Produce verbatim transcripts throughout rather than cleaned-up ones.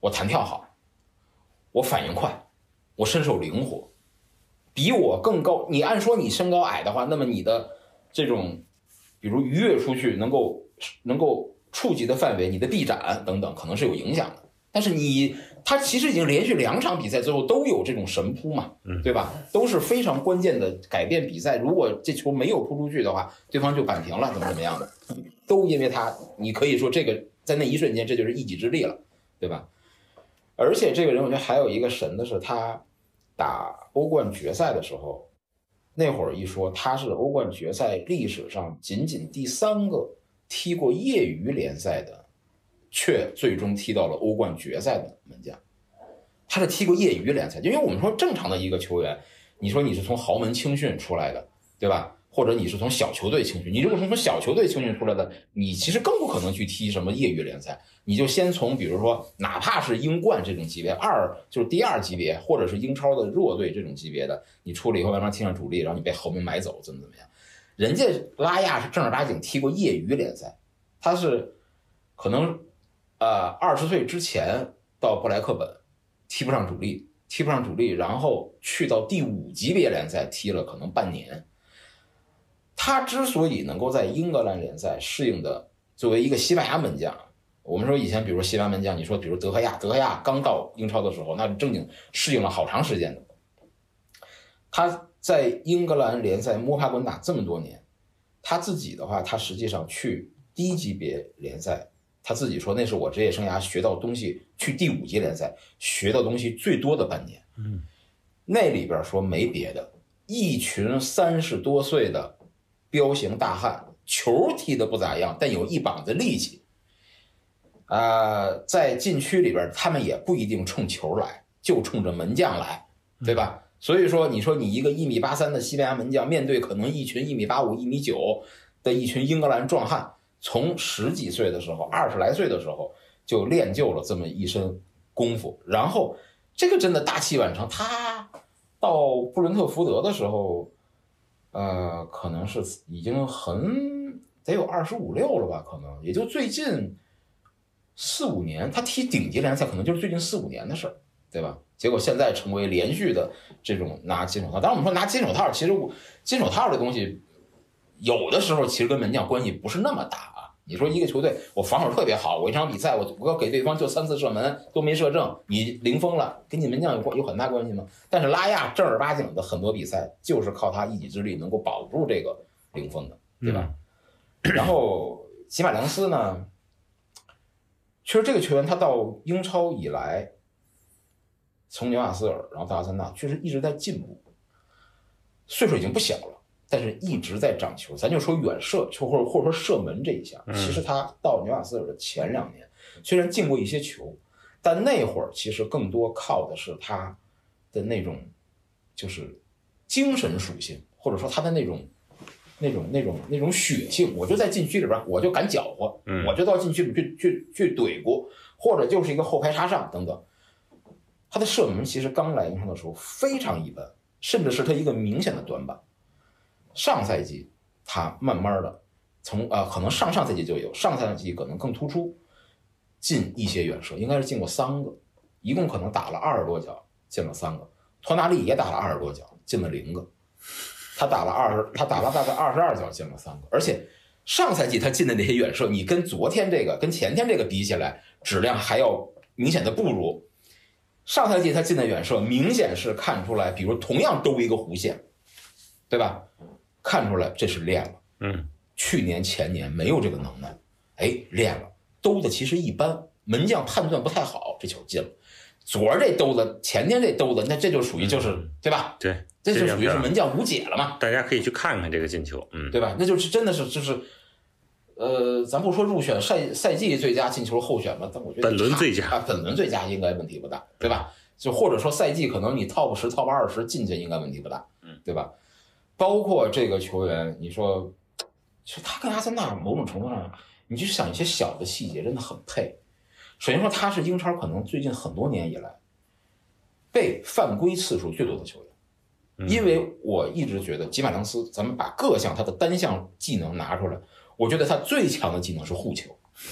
我弹跳好，我反应快，我身手灵活，比我更高。你按说你身高矮的话，那么你的这种，比如逾越出去能够能够触及的范围，你的臂展等等，可能是有影响的。但是你他其实已经连续两场比赛之后都有这种神扑嘛，对吧？都是非常关键的改变比赛。如果这球没有扑出去的话，对方就扳平了，怎么怎么样的，都因为他，你可以说这个在那一瞬间这就是一己之力了，对吧？而且这个人我觉得还有一个神的是，他打欧冠决赛的时候，那会儿一说他是欧冠决赛历史上仅仅第三个踢过业余联赛的，却最终踢到了欧冠决赛的门将。他是踢过业余联赛，因为我们说正常的一个球员，你说你是从豪门青训出来的，对吧？或者你是从小球队青训，你如果从小球队青训出来的，你其实更不可能去踢什么业余联赛，你就先从比如说哪怕是英冠这种级别，二就是第二级别，或者是英超的弱队这种级别的，你出了以后慢慢踢上主力，然后你被豪门买走，怎么怎么样？人家拉亚是正儿八经踢过业余联赛，他是可能呃二十岁之前到布莱克本踢不上主力，踢不上主力，然后去到第五级别联赛踢了可能半年。他之所以能够在英格兰联赛适应的，作为一个西班牙门将，我们说以前比如说西班牙门将，你说比如德赫亚，德赫亚刚到英超的时候，那正经适应了好长时间的。他在英格兰联赛摸爬滚打这么多年，他自己的话，他实际上去低级别联赛，他自己说那是我职业生涯学到东西，去第五级联赛学到东西最多的半年。 嗯， 那里边说没别的，一群三十多岁的彪形大汉，球踢得不咋样，但有一膀子力气。呃，在禁区里边，他们也不一定冲球来，就冲着门将来，对吧？嗯、所以说，你说你一个一米八三的西班牙门将，面对可能一群一米八五、一米九的一群英格兰壮汉，从十几岁的时候，二十来岁的时候就练就了这么一身功夫，然后这个真的大器晚成。他到布伦特福德的时候。呃，可能是已经很得有二十五六了吧，可能也就最近四五年，他踢顶级联赛可能就是最近四五年的事儿，对吧？结果现在成为连续的这种拿金手套。当然我们说拿金手套，其实我金手套这东西有的时候其实跟门将关系不是那么大啊。你说一个球队我防守特别好，我一场比赛我我要给对方就三次射门都没射正，你零封了，跟你门将有有很大关系吗？但是拉亚正儿八经的很多比赛就是靠他一己之力能够保住这个零封的，对吧？嗯、然后吉马良斯呢，其实这个球员他到英超以来，从纽卡斯尔然后到阿森纳，确实一直在进步，岁数已经不小了。但是一直在长球，咱就说远射，或者或者说射门这一项，其实他到纽卡斯尔的前两年，虽然进过一些球，但那会儿其实更多靠的是他的那种，就是精神属性，或者说他的那种、那种、那种、那种血性。我就在禁区里边，我就敢搅和，我就到禁区里去去去怼过，或者就是一个后排插上等等。他的射门其实刚来英超的时候非常一般，甚至是他一个明显的短板。上赛季他慢慢的从呃可能上上赛季就有，上赛季可能更突出，进一些远射，应该是进过三个，一共可能打了二十多脚，进了三个。托纳利也打了二十多脚，进了零个。他打了二十，他打了大概二十二脚，进了三个。而且上赛季他进的那些远射，你跟昨天这个、跟前天这个比起来，质量还要明显的不如。上赛季他进的远射，明显是看出来，比如同样兜一个弧线，对吧？看出来这是练了， 嗯， 去年前年没有这个能耐，哎，练了，兜的其实一般，门将判断不太好，这球进了。昨儿这兜子，前天这兜子，那这就属于就是、嗯、对吧？ 对， 这就属于是门将无解了嘛。 大家可以去看看这个进球，嗯， 对吧？那就是真的是就是，呃，咱不说入选赛赛季最佳进球候选吧，但我觉得本轮最佳啊，本轮最佳应该问题不大，对吧？就或者说赛季可能你 top 十、top 二十进去应该问题不大， 嗯， 对吧？包括这个球员，你说，其实他跟阿森纳某种程度上，你去想一些小的细节，真的很配。首先说，他是英超可能最近很多年以来被犯规次数最多的球员，因为我一直觉得吉马良斯，咱们把各项他的单项技能拿出来，我觉得他最强的技能是护球。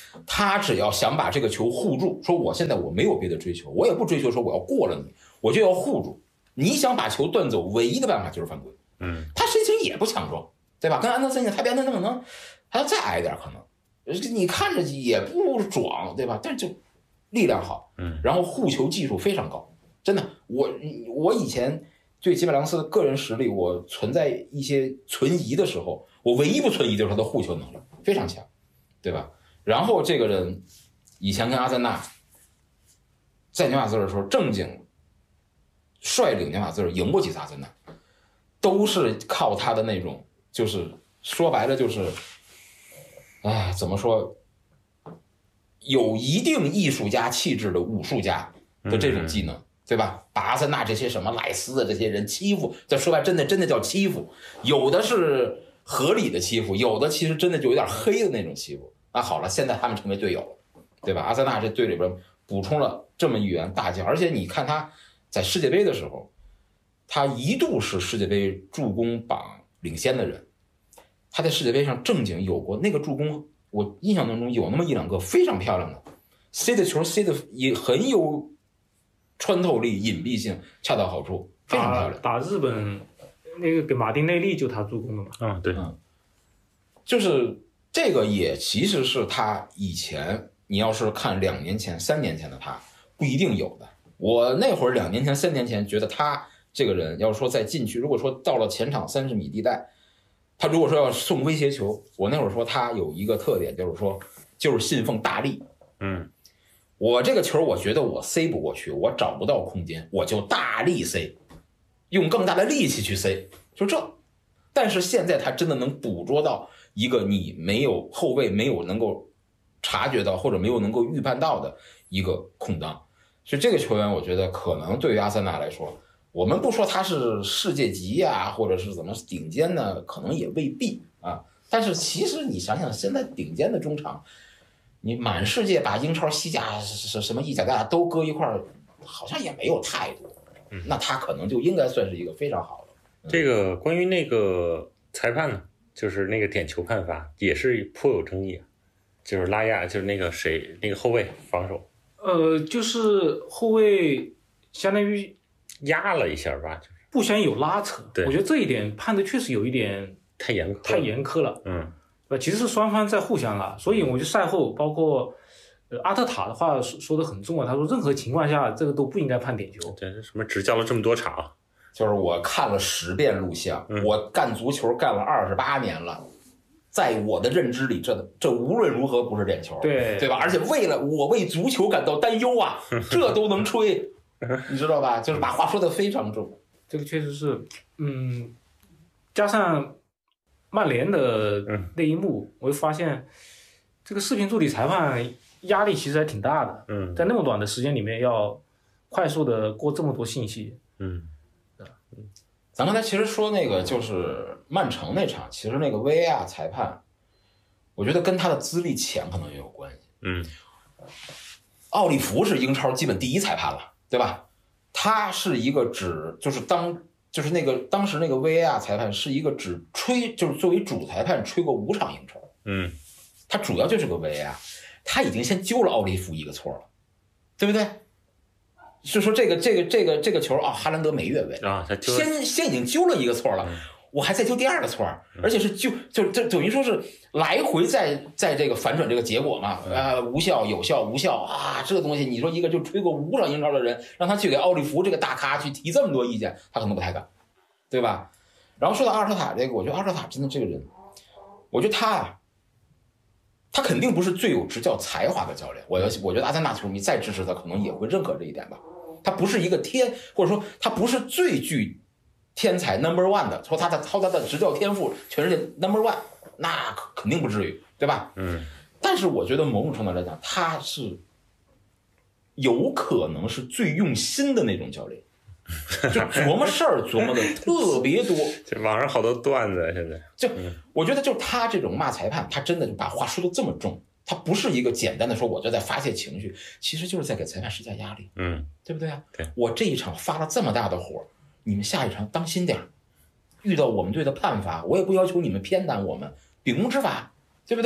他只要想把这个球护住，说我现在我没有别的追求，我也不追求说我要过了你，我就要护住。你想把球断走，唯一的办法就是犯规。 嗯， 他身形也不强壮，对吧？跟安德森一样，他比安德森可能还要再矮一点，可能你看着也不壮，对吧？但是就力量好， 嗯， 然后护球技术非常高，真的。我我以前对吉米良斯的个人实力，我存在一些存疑的时候，我唯一不存疑就是他的护球能力非常强，对吧？然后这个人以前跟阿森纳在纽卡斯尔的时候，正经率领纽卡斯尔赢过几次阿森纳，都是靠他的那种，就是说白了就是，哎，怎么说？有一定艺术家气质的武术家的这种技能，嗯、对吧？把阿森纳这些什么莱斯的这些人欺负，这说白真的真的叫欺负，有的是合理的欺负，有的其实真的就有点黑的那种欺负。那好了，现在他们成为队友了，对吧？阿森纳这队里边补充了这么一员大将，而且你看他在世界杯的时候，他一度是世界杯助攻榜领先的人，他在世界杯上正经有过那个助攻。我印象当中有那么一两个非常漂亮的，塞的球塞的也很有穿透力、隐蔽性，恰到好处，非常漂亮。 打日本那个给马丁内利就他助攻的嘛？ 啊，对， 嗯，就是这个也其实是他以前你要是看两年前、三年前的他不一定有的。我那会儿两年前、三年前觉得他这个人要说在禁区，如果说到了前场三十米地带。他如果说要送威胁球，我那会儿说他有一个特点，就是说就是信奉大力。 嗯， 我这个球我觉得我塞不过去，我找不到空间，我就大力塞，用更大的力气去塞，就这。但是现在他真的能捕捉到一个你没有后卫没有能够察觉到或者没有能够预判到的一个空当，所以这个球员我觉得可能对于阿森纳来说。我们不说他是世界级呀、啊，或者是怎么顶尖呢，可能也未必啊。但是其实你想想，现在顶尖的中场，你满世界把英超、西甲、什么意甲、大都搁一块儿，好像也没有太多。那他可能就应该算是一个非常好的。 嗯、这个关于那个裁判呢，就是那个点球判罚也是颇有争议，就是拉亚，就是那个谁，那个后卫防守， 呃，就是后卫相当于。 压了一下吧，就是不想有拉扯。 对， 我觉得这一点判的确实有一点太严苛， 太严苛了。 嗯， 呃，其实是双方在互相拉，所以我觉得赛后包括呃阿特塔的话说说的很重啊，他说任何情况下这个都不应该判点球。 对，什么执教了这么多场， 就是我看了十遍录像， 嗯、 我干足球干了二十八年了，在我的认知里，这这无论如何不是点球， 对对吧？而且为了我为足球感到担忧啊，这都能吹。你知道吧？就是把话说得非常重， 这个确实是，嗯，加上曼联的那一幕，嗯、我就发现这个视频助理裁判压力其实还挺大的。 嗯， 在那么短的时间里面要快速的过这么多信息。 嗯， 嗯，咱刚才其实说那个就是曼城那场，其实那个 V A R 裁判，我觉得跟他的资历浅可能也有关系。 嗯， 奥利弗是英超基本第一裁判了。对吧？他是一个只就是当就是那个当时那个 V A R 裁判是一个只吹就是作为主裁判吹过五场英超， 嗯， 他主要就是个 V A R， 他已经先揪了奥利弗一个错了，对不对？就说这个这个这个这个球啊，哈兰德没越位啊，他揪先先已经揪了一个错了。嗯，我还在揪第二个错，而且是就就就等于说是来回在在这个反转这个结果嘛，啊，无效有效无效啊，这个东西你说一个就吹过五场英超的人，让他去给奥利弗这个大咖去提这么多意见，他可能不太敢，对吧？然后说到阿尔特塔这个，我觉得阿尔特塔真的这个人，我觉得他啊，他肯定不是最有执教才华的教练，我我觉得阿森纳球迷再支持他，可能也会认可这一点吧。他不是一个天，或者说他不是最具天才 number one 的，说他的操他的执教天赋全世界 number one， 那肯定不至于，对吧？ 嗯。 但是我觉得某种程度来讲，他是有可能是最用心的那种教练，就琢磨事儿琢磨的特别多。 这网上好多段子，现在就我觉得就他这种骂裁判，他真的就把话说的这么重。他不是一个简单的说我就在发泄情绪，其实就是在给裁判施加压力， 嗯， 对不对啊？ 对， 我这一场发了这么大的火，你们下一场当心点，遇到我们队的判罚，我也不要求你们偏袒我们，秉公执法，对不对？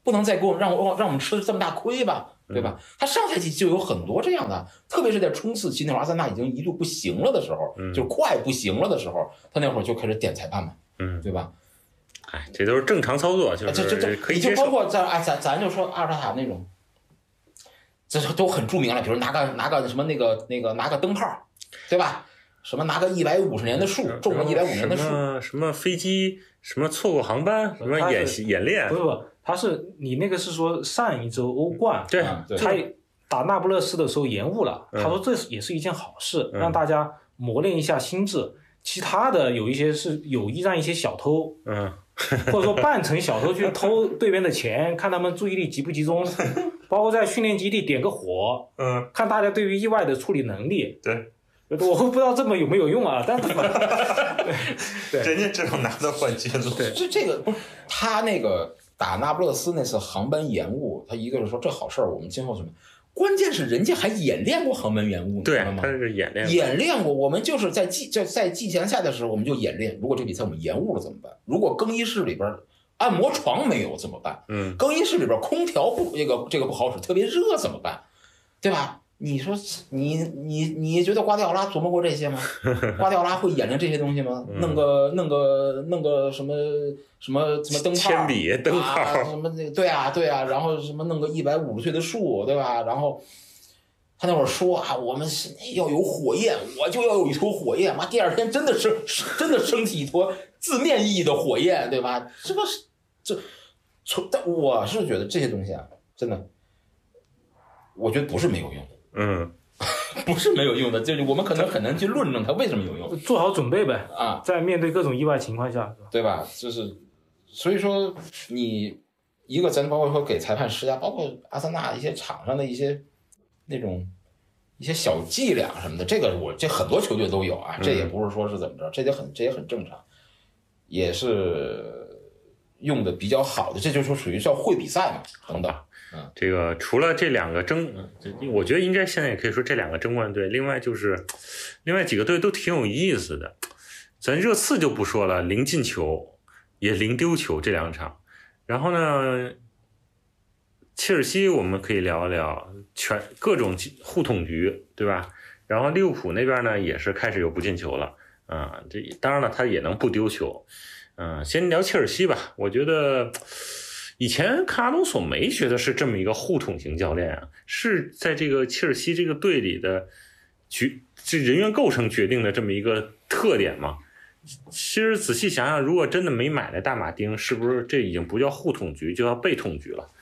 不能再给我们让我让我们吃这么大亏吧，对吧？他上赛季就有很多这样的，特别是在冲刺期那会儿，阿森纳已经一度不行了的时候， 嗯、 就是快不行了的时候，他那会儿就开始点裁判嘛， 嗯， 对吧？ 哎，这都是正常操作，就是可以接受。 就包括咱哎咱咱就说阿尔特塔那种，这都很著名了，比如拿个拿个什么那个那个拿个灯泡，对吧？什么拿个一百五十年的树，种个一百五十年的树， 什么什么飞机，什么错过航班，什么演习演练， 不是不，他是你那个是说上一周欧冠， 对， 他打那不勒斯的时候延误了， 嗯、 他说这也是一件好事， 嗯、 让大家磨练一下心智。其他的有一些是有意让一些小偷， 嗯， 或者说扮成小偷去偷对面的钱，看他们注意力集不集中，包括在训练基地点个火， 嗯， 看大家对于意外的处理能力， 对。 我不知道这么有没有用啊，但是对，人家至少拿到冠军了。 对， 这这个不是他那个打那不勒斯那次航班延误，他一个是说这好事儿，我们今后什么？关键是人家还演练过航班延误， 对， 你知道吗？ 他是演练演练过。我们就是在季在在季前赛的时候，我们就演练。如果这比赛我们延误了怎么办？如果更衣室里边按摩床没有怎么办？ 嗯， 更衣室里边空调不这个这个不好使，特别热怎么办？对吧？你说你你你觉得瓜迪奥拉琢磨过这些吗？瓜迪奥拉会演练这些东西吗？ 嗯、 弄个弄个弄个什么什么什么灯泡、 铅笔、灯泡、 啊、什么那个对啊对啊，然后什么弄个一百五十岁的树，对吧？然后他那会儿说啊，我们是要有火焰，我就要有一坨火焰，妈，第二天真的是真的升起一坨字面意义的火焰，对吧？这个是这从但我是觉得这些东西啊，真的，我觉得不是没有用。 嗯， 不是没有用的，就是我们可能很难去论证它为什么有用， 做好准备呗啊， 在面对各种意外情况下， 对吧？就是所以说你一个咱包括说给裁判施加，包括阿森纳一些场上的一些那种一些小伎俩什么的，这个我这很多球队都有啊，这也不是说是怎么着，这也很这也很正常，也是用的比较好的，这就是属于叫会比赛嘛，等等。 嗯，这个除了这两个争，我觉得应该现在也可以说这两个争冠队，另外就是另外几个队都挺有意思的。咱热刺就不说了，零进球也零丢球这两场，然后呢，切尔西我们可以聊一聊全各种互捅局，对吧？然后利物浦那边呢也是开始有不进球了啊、嗯，这当然了，他也能不丢球。嗯，先聊切尔西吧，我觉得。以前看阿隆索没觉得是这么一个互捅型教练啊，是在这个切尔西这个队里的局，这人员构成决定的这么一个特点嘛。其实仔细想想，如果真的没买来大马丁，是不是这已经不叫互捅局，就叫被捅局了？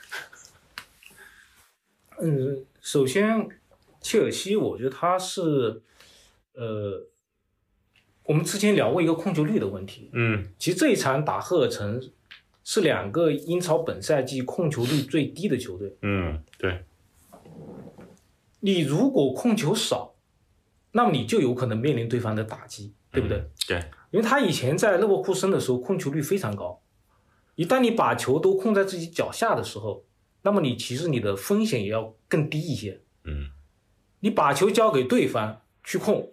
嗯，首先切尔西，我觉得他是，呃，我们之前聊过一个控球率的问题。 嗯， 其实这一场打赫尔城。是两个英超本赛季控球率最低的球队。 嗯，对。 你如果控球少，那么你就有可能面临对方的打击，对不对？ 嗯、对。 因为他以前在勒沃库森的时候控球率非常高，一旦你把球都控在自己脚下的时候，那么你其实你的风险也要更低一些。 嗯。 你把球交给对方去控，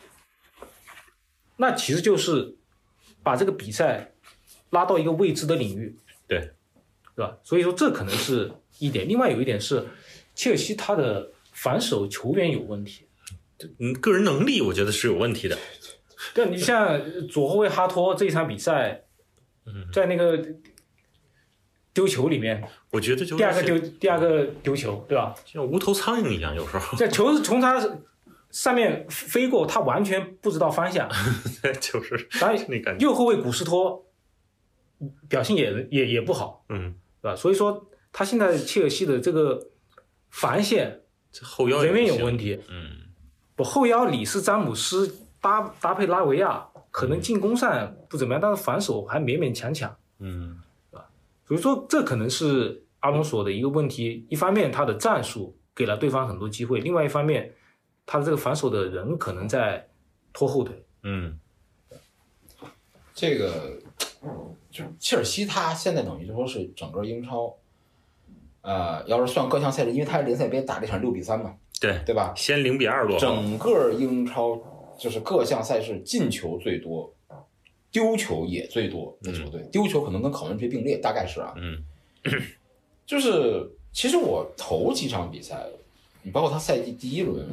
那其实就是把这个比赛拉到一个未知的领域， 对， 对吧？所以说这可能是一点。另外有一点是，切尔西他的防守球员有问题， 嗯，个人能力我觉得是有问题的。 对，你像左后卫哈托这一场比赛，在那个丢球里面， 我觉得就第二个丢第二个丢球，对吧？ 像无头苍蝇一样，有时候这球是从他上面飞过，他完全不知道方向， 就是那感觉。右后卫古斯托表现也也也不好， 嗯， 对吧？所以说他现在切尔西的这个防线后腰人员有问题， 嗯， 不后腰里斯詹姆斯搭搭配拉维亚，可能进攻上不怎么样，但是防守还勉勉强强， 嗯， 对吧？所以说这可能是阿隆索的一个问题。一方面他的战术给了对方很多机会，另外一方面他的这个防守的人可能在拖后腿， 嗯， 这个。就是切尔西，他现在等于就说是整个英超，呃，要是算各项赛事，因为他是联赛杯打了一场六比三嘛， 对对吧？ 先零比二落后。整个英超就是各项赛事进球最多，丢球也最多的球队，嗯、丢球可能跟考文垂并列，大概是啊。 嗯。 就是其实我头几场比赛，你包括他赛季第一轮，